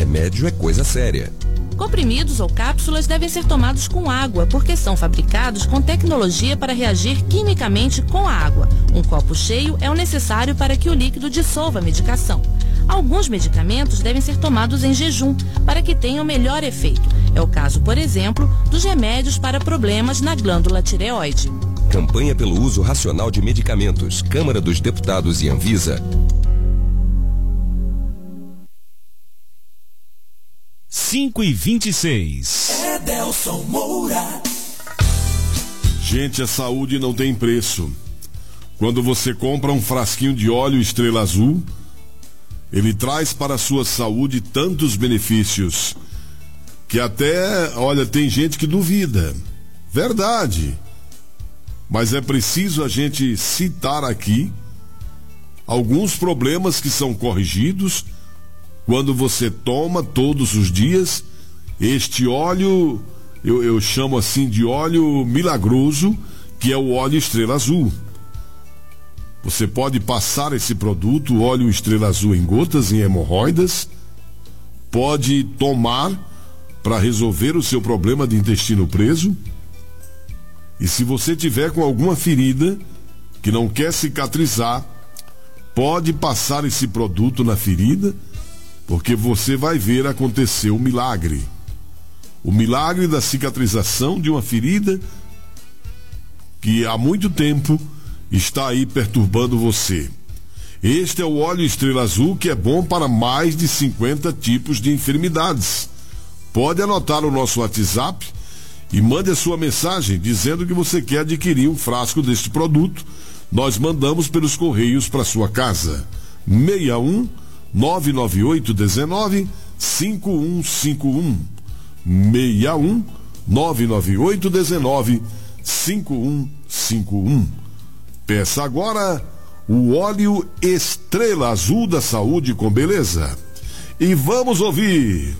remédio é coisa séria. Comprimidos ou cápsulas devem ser tomados com água, porque são fabricados com tecnologia para reagir quimicamente com a água. Um copo cheio é o necessário para que o líquido dissolva a medicação. Alguns medicamentos devem ser tomados em jejum, para que tenham melhor efeito. É o caso, por exemplo, dos remédios para problemas na glândula tireoide. Campanha pelo uso racional de medicamentos. Câmara dos Deputados e Anvisa. 5h26. Edelson Moura. Gente, a saúde não tem preço. Quando você compra um frasquinho de óleo Estrela Azul, ele traz para a sua saúde tantos benefícios que até, olha, tem gente que duvida. Verdade. Mas é preciso a gente citar aqui alguns problemas que são corrigidos quando você toma todos os dias este óleo, eu chamo assim de óleo milagroso, que é o óleo Estrela Azul. Você pode passar esse produto, o óleo Estrela Azul, em gotas, em hemorroidas, pode tomar para resolver o seu problema de intestino preso. E se você tiver com alguma ferida que não quer cicatrizar, pode passar esse produto na ferida, porque você vai ver acontecer o milagre. O milagre da cicatrização de uma ferida que há muito tempo está aí perturbando você. Este é o óleo Estrela Azul, que é bom para mais de 50 tipos de enfermidades. Pode anotar o nosso WhatsApp e mande a sua mensagem dizendo que você quer adquirir um frasco deste produto. Nós mandamos pelos correios para sua casa. 61 998 19 5151. 61 998 19 5151. Peça agora o óleo Estrela Azul da Saúde com Beleza. E vamos ouvir